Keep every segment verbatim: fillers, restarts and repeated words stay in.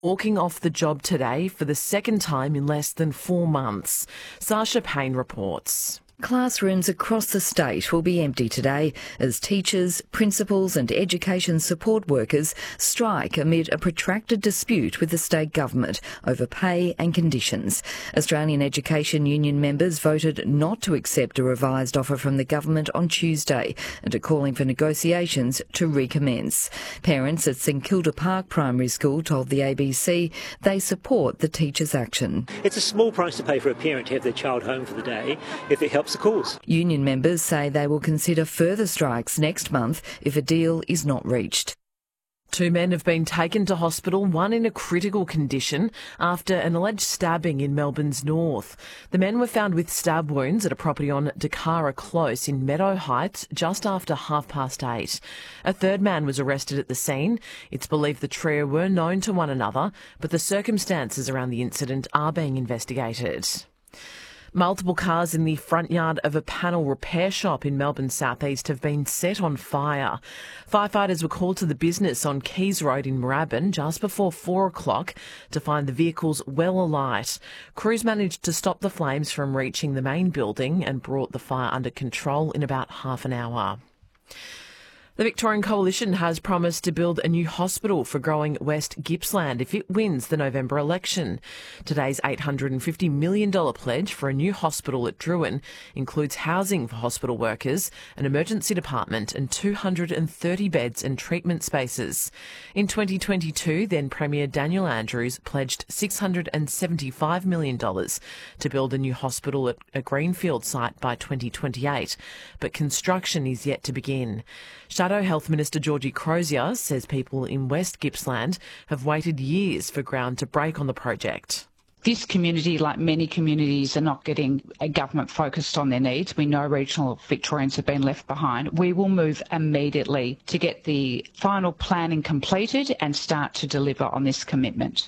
walking off the job today for the second time in less than four months. Sasha Payne reports. Classrooms across the state will be empty today as teachers, principals and education support workers strike amid a protracted dispute with the state government over pay and conditions. Australian Education Union members voted not to accept a revised offer from the government on Tuesday and are calling for negotiations to recommence. Parents at St Kilda Park Primary School told the A B C they support the teachers' action. It's a small price to pay for a parent to have their child home for the day if it helps the cause. Union members say they will consider further strikes next month if a deal is not reached. Two men have been taken to hospital, one in a critical condition, after an alleged stabbing in Melbourne's north. The men were found with stab wounds at a property on Dakara Close in Meadow Heights just after half past eight. A third man was arrested at the scene. It's believed the trio were known to one another, but the circumstances around the incident are being investigated. Multiple cars in the front yard of a panel repair shop in Melbourne's southeast have been set on fire. Firefighters were called to the business on Keys Road in Moorabbin just before four o'clock to find the vehicles well alight. Crews managed to stop the flames from reaching the main building and brought the fire under control in about half an hour. The Victorian Coalition has promised to build a new hospital for growing West Gippsland if it wins the November election. Today's eight hundred fifty million dollars pledge for a new hospital at Drouin includes housing for hospital workers, an emergency department and two hundred thirty beds and treatment spaces. In twenty twenty-two, then Premier Daniel Andrews pledged six hundred seventy-five million dollars to build a new hospital at a greenfield site by twenty twenty-eight, but construction is yet to begin. Shadow Health Minister Georgie Crozier says people in West Gippsland have waited years for ground to break on the project. This community, like many communities, are not getting a government focused on their needs. We know regional Victorians have been left behind. We will move immediately to get the final planning completed and start to deliver on this commitment.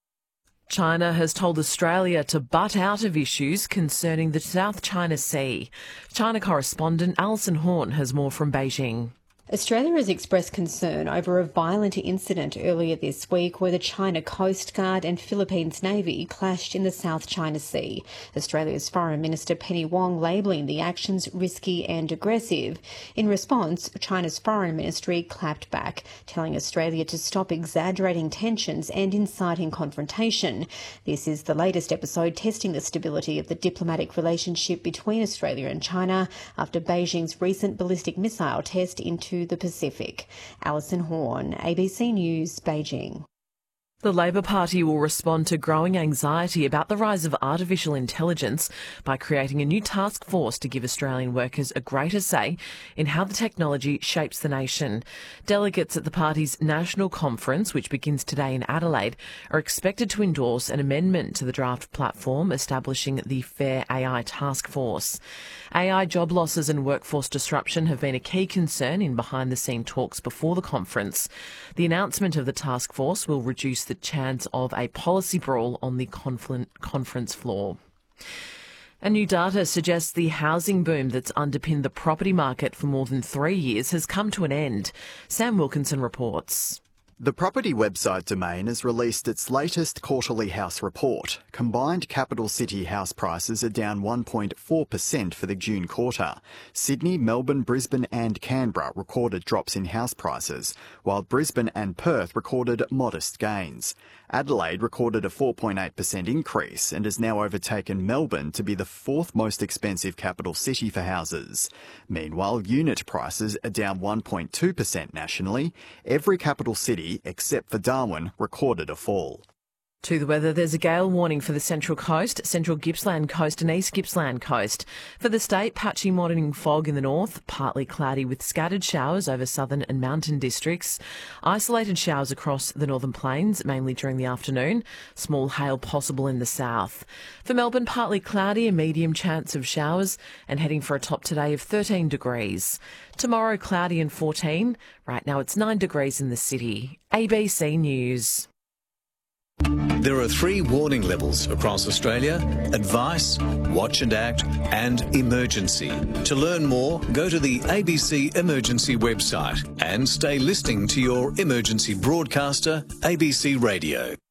China has told Australia to butt out of issues concerning the South China Sea. China correspondent Alison Horn has more from Beijing. Australia has expressed concern over a violent incident earlier this week where the China Coast Guard and Philippines Navy clashed in the South China Sea. Australia's Foreign Minister Penny Wong labelling the actions risky and aggressive. In response, China's Foreign Ministry clapped back, telling Australia to stop exaggerating tensions and inciting confrontation. This is the latest episode testing the stability of the diplomatic relationship between Australia and China after Beijing's recent ballistic missile test into the Pacific. Alison Horn, A B C News, Beijing. The Labor Party will respond to growing anxiety about the rise of artificial intelligence by creating a new task force to give Australian workers a greater say in how the technology shapes the nation. Delegates at the party's national conference, which begins today in Adelaide, are expected to endorse an amendment to the draft platform establishing the Fair A I Task Force. A I job losses and workforce disruption have been a key concern in behind-the-scene talks before the conference. The announcement of the task force will reduce the chance of a policy brawl on the conference floor. And new data suggests the housing boom that's underpinned the property market for more than three years has come to an end. Sam Wilkinson reports. The property website Domain has released its latest quarterly house report. Combined capital city house prices are down one point four percent for the June quarter. Sydney, Melbourne, Brisbane and Canberra recorded drops in house prices, while Brisbane and Perth recorded modest gains. Adelaide recorded a four point eight percent increase and has now overtaken Melbourne to be the fourth most expensive capital city for houses. Meanwhile, unit prices are down one point two percent nationally. Every capital city, except for Darwin, recorded a fall. To the weather, there's a gale warning for the Central Coast, Central Gippsland Coast and East Gippsland Coast. For the state, patchy morning fog in the north, partly cloudy with scattered showers over southern and mountain districts. Isolated showers across the northern plains, mainly during the afternoon. Small hail possible in the south. For Melbourne, partly cloudy, a medium chance of showers and heading for a top today of thirteen degrees. Tomorrow, cloudy and fourteen. Right now it's nine degrees in the city. A B C News. There are three warning levels across Australia: advice, watch and act, and emergency. To learn more, go to the A B C Emergency website and stay listening to your emergency broadcaster, A B C Radio.